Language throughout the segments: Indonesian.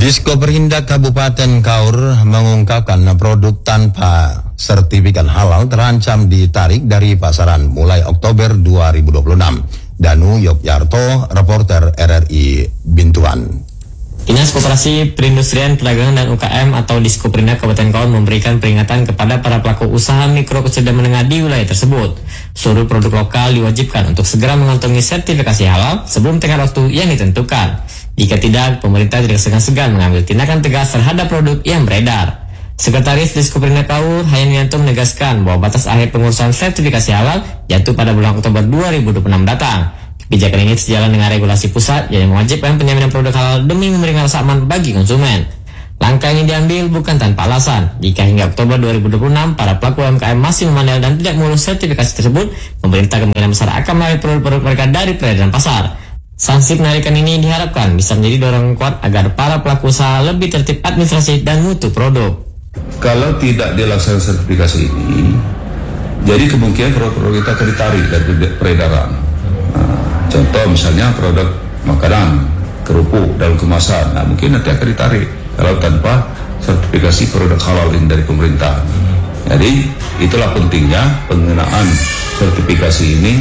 Diskoperindak Kabupaten Kaur mengungkapkan produk tanpa sertifikat halal terancam ditarik dari pasaran mulai Oktober 2026. Danu Yogyarto, reporter RRI Bintuan. Dinas Koperasi Perindustrian Perdagangan dan UKM atau Diskoperindak Kabupaten Kaur memberikan peringatan kepada para pelaku usaha mikro kecil dan menengah di wilayah tersebut. Seluruh produk lokal diwajibkan untuk segera mengantongi sertifikasi halal sebelum tenggat waktu yang ditentukan. Jika tidak, pemerintah tidak segan-segan mengambil tindakan tegas terhadap produk yang beredar. Sekretaris Diskoperindak Kaur, Hayanianto, menegaskan bahwa batas akhir pengurusan sertifikasi halal jatuh pada bulan Oktober 2026 datang. Kebijakan ini sejalan dengan regulasi pusat yang mewajibkan penjaminan produk halal demi memberikan rasa aman bagi konsumen. Langkah ini diambil bukan tanpa alasan. Jika hingga Oktober 2026 para pelaku UMKM masih memandai dan tidak mengurus sertifikasi tersebut, pemerintah kemungkinan besar akan menarik produk-produk mereka dari peredaran pasar. Sanksi penarikan ini diharapkan bisa menjadi dorongan kuat agar para pelaku usaha lebih tertib administrasi dan mutu produk. Kalau tidak dilaksanakan sertifikasi ini, jadi kemungkinan produk-produk kita akan ditarik dari peredaran. Contoh misalnya produk makanan, kerupuk, dalam kemasan, mungkin nanti akan ditarik kalau tanpa sertifikasi produk halal ini dari pemerintah. Jadi itulah pentingnya penggunaan sertifikasi ini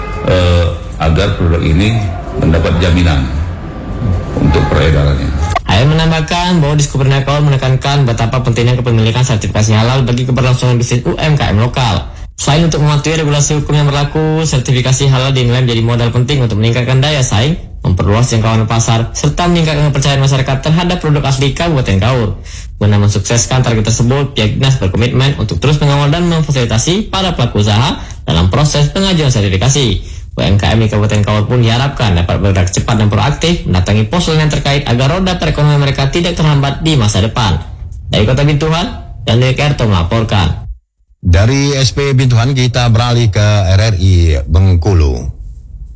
agar produk ini mendapat jaminan untuk peredarannya. Hayat menambahkan bahwa Diskoperindak Kaur menekankan betapa pentingnya kepemilikan sertifikasi halal bagi keberlangsungan bisnis UMKM lokal. Selain untuk mematuhi regulasi hukum yang berlaku, sertifikasi halal dinilai menjadi modal penting untuk meningkatkan daya saing, memperluas jangkauan pasar, serta meningkatkan kepercayaan masyarakat terhadap produk asli Kabupaten Kaur. Guna mensukseskan target tersebut, pihak dinas berkomitmen untuk terus mengawal dan memfasilitasi para pelaku usaha dalam proses pengajuan sertifikasi. UMKM di Kabupaten Kaur pun diharapkan dapat bergerak cepat dan proaktif mendatangi pos layanan terkait agar roda perekonomian mereka tidak terhambat di masa depan. Dari Kota Bintuan, dan Yogyarto melaporkan. Dari SP Bintuan kita beralih ke RRI Bengkulu.